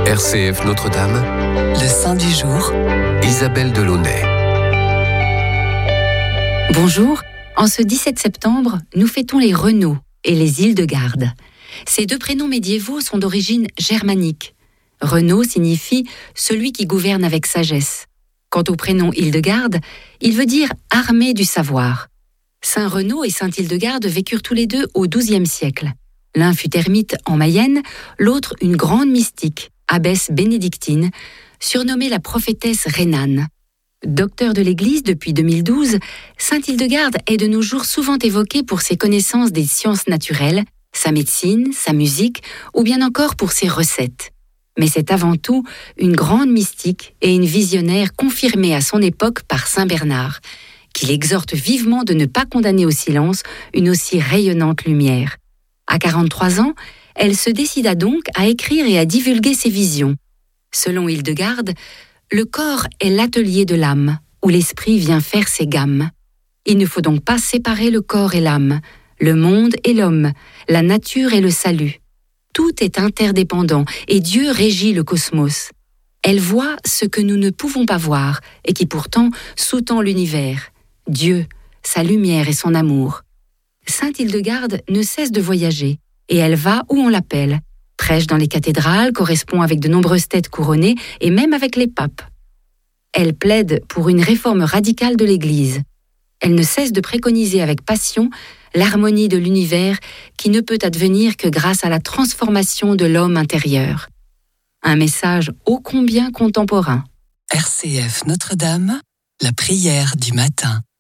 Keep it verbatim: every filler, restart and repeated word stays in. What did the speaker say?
R C F Notre-Dame, le Saint du jour, Isabelle Delaunay. Bonjour, en ce dix-sept septembre, nous fêtons les Renaud et les Hildegarde. Ces deux prénoms médiévaux sont d'origine germanique. Renaud signifie « celui qui gouverne avec sagesse ». Quant au prénom Hildegarde, il veut dire « armée du savoir ». Saint Renaud et Sainte Hildegarde vécurent tous les deux au douzième siècle. L'un fut ermite en Mayenne, l'autre une grande mystique, abbesse bénédictine, surnommée la prophétesse rhénane. Docteur de l'Église depuis deux mille douze, Sainte Hildegarde est de nos jours souvent évoquée pour ses connaissances des sciences naturelles, sa médecine, sa musique ou bien encore pour ses recettes. Mais c'est avant tout une grande mystique et une visionnaire confirmée à son époque par saint Bernard, qui l'exhorte vivement de ne pas condamner au silence une aussi rayonnante lumière. À quarante-trois ans, elle se décida donc à écrire et à divulguer ses visions. Selon Hildegarde, le corps est l'atelier de l'âme, où l'esprit vient faire ses gammes. Il ne faut donc pas séparer le corps et l'âme, le monde et l'homme, la nature et le salut. Tout est interdépendant et Dieu régit le cosmos. Elle voit ce que nous ne pouvons pas voir et qui pourtant sous-tend l'univers. Dieu, sa lumière et son amour. Sainte Hildegarde ne cesse de voyager et elle va où on l'appelle. Prêche dans les cathédrales, correspond avec de nombreuses têtes couronnées et même avec les papes. Elle plaide pour une réforme radicale de l'Église. Elle ne cesse de préconiser avec passion l'harmonie de l'univers qui ne peut advenir que grâce à la transformation de l'homme intérieur. Un message ô combien contemporain. R C F Notre-Dame, la prière du matin.